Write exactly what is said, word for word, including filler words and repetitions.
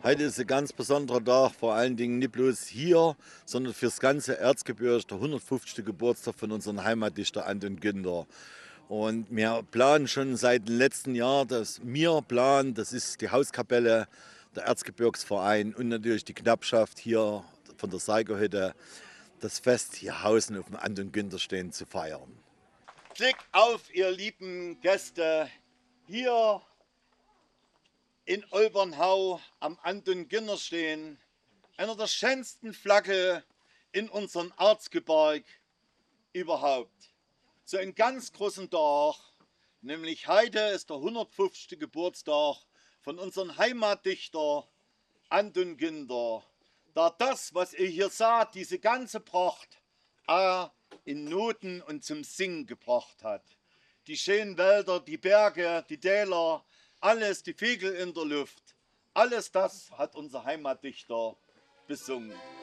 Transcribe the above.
Heute ist ein ganz besonderer Tag, vor allen Dingen nicht bloß hier, sondern fürs ganze Erzgebirge, der hundertfünfzigste Geburtstag von unserem Heimatdichter Anton Günther. Und wir planen schon seit dem letzten Jahr, dass wir planen, das ist die Hauskapelle, der Erzgebirgsverein und natürlich die Knappschaft hier von der Seigerhütte, das Fest hier Hausen auf dem Anton Günther stehen zu feiern. Klick auf, ihr lieben Gäste, hier in Olbernhau am Anton Günther stehen, einer der schönsten Flagge in unserem Erzgebirge überhaupt. So einen ganz großen Tag, nämlich heute ist der hundertfünfzigste Geburtstag von unserem Heimatdichter Anton Günther, der das, was ihr hier seht, diese ganze Pracht, auch in Noten und zum Singen gebracht hat. Die schönen Wälder, die Berge, die Täler, alles, die Vögel in der Luft, alles das hat unser Heimatdichter besungen.